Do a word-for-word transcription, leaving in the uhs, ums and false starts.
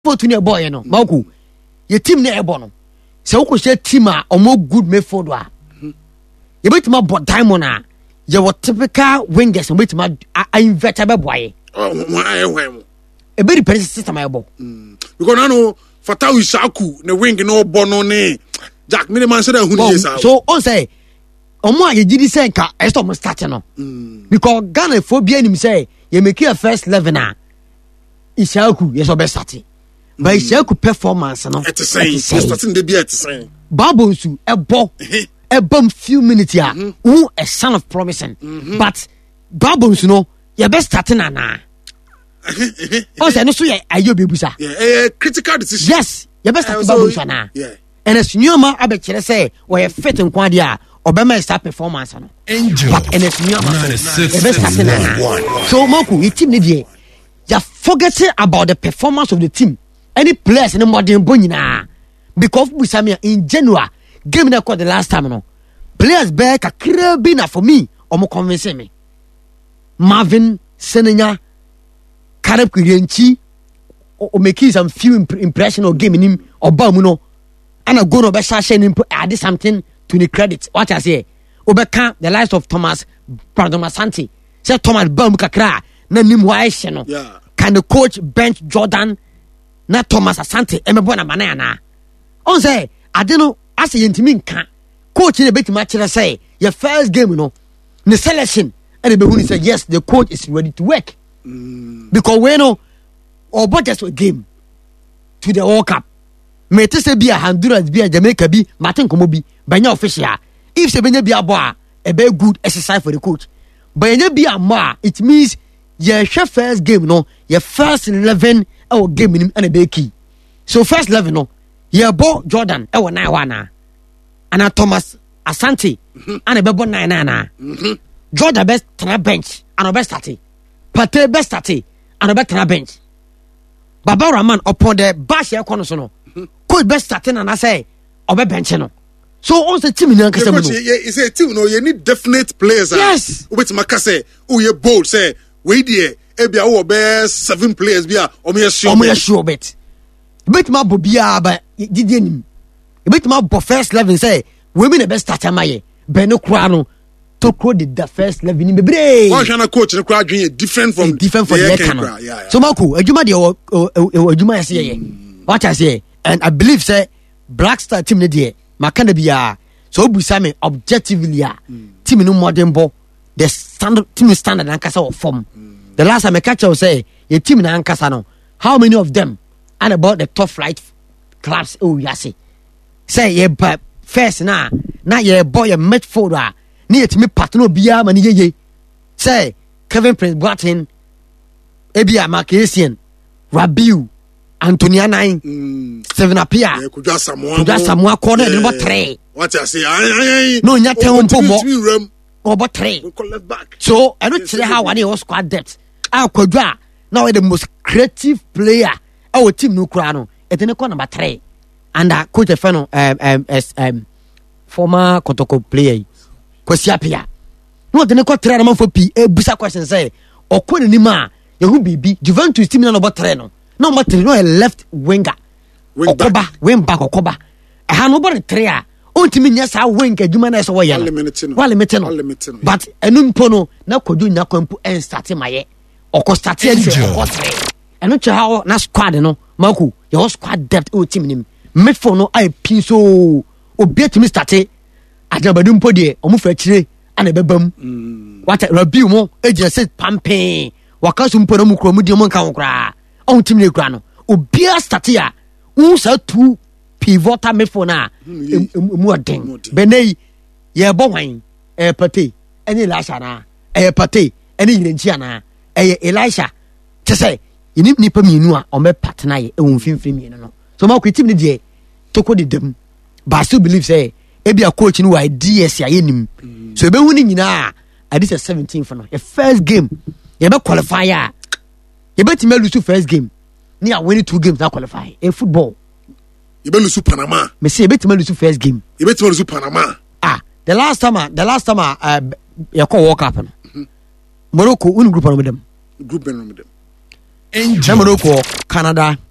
vote ne boy no Mako your team ne ebono se wo ko share team a omo good midfield a ye betima bot diamond a ye what typical wingers we betima invert abeboye oh why why e be the system ebo because now no Fatau Isaku ne wing no bono ne Jack Miniman said who is so on say omo a ye gidi say nka e stop start no because Ghana phobia nim say ye make a first eleven a Isaku yes obe start but Isaku performance no it is saying starting the be it saying Babonsu ebo ebo few minutes ya who a son of promising but Babonsu no ye be starting na o say no so ye ayo bebusa yeah critical decision yes ye be start Babonsu na yeah and as nyoma abekere say we fit nkwa dia obema start performance no but and as nyoma ye be starting na so Moku your team ne die you forgetting about the performance of the team any players in the modern bonina because we samia in January game na called the last time no players back a crabina for me omo convince me Marvin Senenya Karab Kurienchi o make some few imp- impression of game in him or bamu no and a go no be shashen him add something to the credit what I say obeka the likes of Thomas Pardon Asante say Thomas Bam kakra na nim wa ehye no yeah can the coach bench Jordan na Thomas Asante emebo na mana na on say ade no ase yentimi nka coach ne betima kire say your first game no the selection and be who say yes the coach is ready to work mm. because we know our budget a game to the World Cup me te say bia Honduras bia Jamaica bi Martin komo bi banya official if say benya bia bo a e be good exercise for the coach but benya bia ma it means your first game no your first eleven our game in and a key so first eleven no your bo Jordan e won nine one and Thomas Asante and a bebo nine nine Jordan best try bench and best start Pate best start and best try bench Baba Rahman upon the bash e kono so no coach best starting and I say obe bench no so on the team in Ankasa no is a team no you need definite players yes which makase who you bold say we there ebia wo be seven players bia o me sure o me sure bet bet ma bo bia ba didi anim bet ma bo first eleven say we be the best starter maye be no kura no to ko the first eleven ni bebre one shana coach no kura dwen different from different from the can yeah, yeah. So Marco adwuma de adwuma yase ye what I say and I believe say Black Star team ne de maka na bia so obusa me objectively a team no modern ball the standard team standard ankasa of form mm. the last time I catch you say your team na ankasa no how many of them and about the top flight clubs oh yase say ye first na na ye boy ye midfield a na ye timi partner bia ma ne ye say Kevin Prince Boateng ebia Marquesian Rabiu Antonia nine mm. Seven Apia yeah, Kudwa Samoa Kudwa Samoa corner yeah. Number three what I say ay ay no nya ten pombo over three. Back. So I don't see how one was squad depth. Our Kodwa now the most creative player. Our team no crano. It's in the number three. And uh, coach Fano um um as um former Kotoko player. Kwesiapia. No the neko three na for P e busa question say okwo ni ma ye hu bibi Juventus team na number three no. Number three no a left winger. Okoba, wing back Okoba. I have nobody three. Ontimi nya sa wenka adwuma na so woye no wale mete no but enu mpo no na kodu nya kwampu en start maye oko start e se oko tre enu che ha na squad no Maku your squad depth o team nim midfield no ai pin so obi atimi start ajabadu mpo de omu fa kire ana bebam what Rabiu mo ejina se pampe wakaso mpo na mu kro mu de mo nka nkra on team ne kra no obi start ya un sa two pivotal midfield na mu odin benei ye bo wan e pate eni Elisha na e pate eni yirenchi na e Elisha te say ini nipa mienu a o me partner ye e won finfin mienu no so ma ko team ni de to ko de dem but I still believe say e bia coach ni wa D S aye nim so e be hu ni nyina a this is seventeenth no your first game ye be qualify ya ye be team lose first game ni a win two games na qualify e football you be lose Panama. Me say you bet me lose first game. You bet me lose Panama. Ah, the last time, the last time, uh, you call World Cup. Mm-hmm. Morocco, one group on with them. Group on with them. Morocco, Canada,